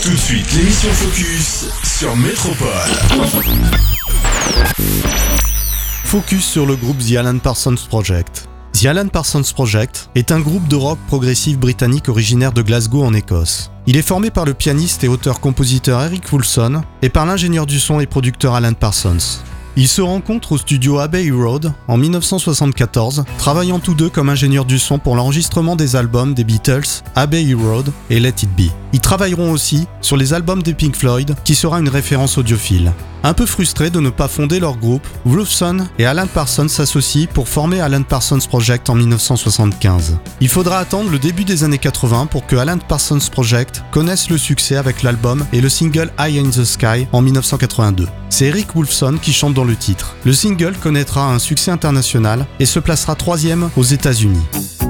Tout de suite, l'émission Focus sur Métropole. Focus sur le groupe The Alan Parsons Project. The Alan Parsons Project est un groupe de rock progressif britannique originaire de Glasgow en Écosse. Il est formé par le pianiste et auteur-compositeur Eric Woolfson et par l'ingénieur du son et producteur Alan Parsons. Ils se rencontrent au studio Abbey Road en 1974, travaillant tous deux comme ingénieurs du son pour l'enregistrement des albums des Beatles, Abbey Road et Let It Be. Ils travailleront aussi sur les albums des Pink Floyd, qui sera une référence audiophile. Un peu frustrés de ne pas fonder leur groupe, Woolfson et Alan Parsons s'associent pour former Alan Parsons Project en 1975. Il faudra attendre le début des années 80 pour que Alan Parsons Project connaisse le succès avec l'album et le single Eye in the Sky en 1982. C'est Eric Woolfson qui chante dans le titre. Le single connaîtra un succès international et se placera 3e aux États-Unis.